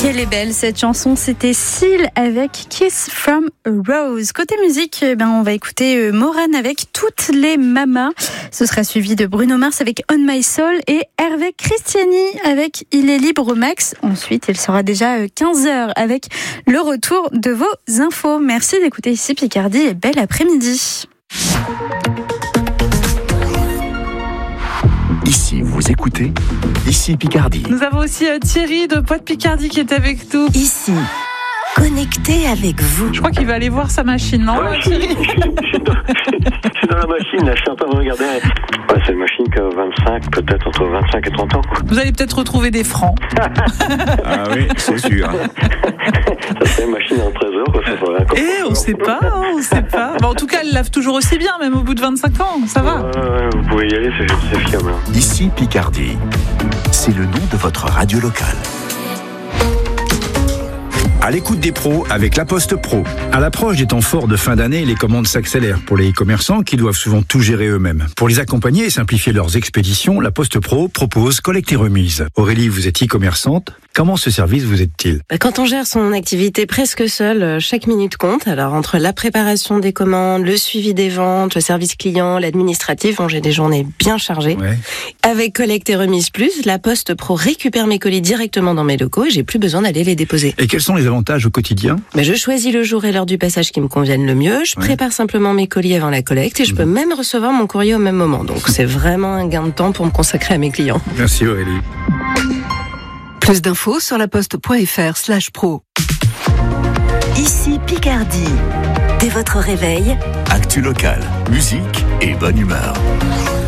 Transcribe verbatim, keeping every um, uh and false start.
Qu'elle est belle cette chanson, c'était Seal avec Kiss from a Rose. Côté musique, ben on va écouter Morane avec Toutes les Mamas. Ce sera suivi de Bruno Mars avec On My Soul et Hervé Christiani avec Il est libre Max. Ensuite, il sera déjà quinze heures avec le retour de vos infos. Merci d'écouter ici Picardie et bel après-midi. Ici, vous écoutez Ici Picardie. Nous avons aussi euh, Thierry de Poids de Picardie qui est avec nous. Ici, connecté avec vous. Je crois qu'il va aller voir sa machine, non ouais, Thierry? je, suis, je, suis dans, je suis dans la machine, là, je suis en train de regarder. Ouais, c'est une machine qui a vingt-cinq, peut-être entre vingt-cinq et trente ans. Quoi. Vous allez peut-être retrouver des francs. Ah oui, c'est sûr. Ça serait une machine en trésor. Quoi, ça serait Eh, on sait pas, hein, on sait pas. Bon, en tout cas, elle lave toujours aussi bien, même au bout de vingt-cinq ans, ça va. Ouais, ouais, vous pouvez y aller, c'est, c'est fiable. Hein. Ici Picardie, c'est le nom de votre radio locale. À l'écoute des pros avec La Poste Pro. À l'approche des temps forts de fin d'année, les commandes s'accélèrent pour les e-commerçants qui doivent souvent tout gérer eux-mêmes. Pour les accompagner et simplifier leurs expéditions, La Poste Pro propose collecte et remise. Aurélie, vous êtes e-commerçante. Comment ce service vous aide-t-il ? Quand on gère son activité presque seul, chaque minute compte. Alors entre la préparation des commandes, le suivi des ventes, le service client, l'administratif, bon, j'ai des journées bien chargées. Ouais. Avec collecte et remise plus, La Poste Pro récupère mes colis directement dans mes locaux et j'ai plus besoin d'aller les déposer. Et quels sont les avantages au quotidien ? Ben, je choisis le jour et l'heure du passage qui me conviennent le mieux. Je Ouais. prépare simplement mes colis avant la collecte et je Mmh. peux même recevoir mon courrier au même moment. Donc c'est vraiment un gain de temps pour me consacrer à mes clients. Merci Aurélie. Plus d'infos sur laposte.fr slash pro. Ici Picardie. Dès votre réveil, Actu locale, musique et bonne humeur.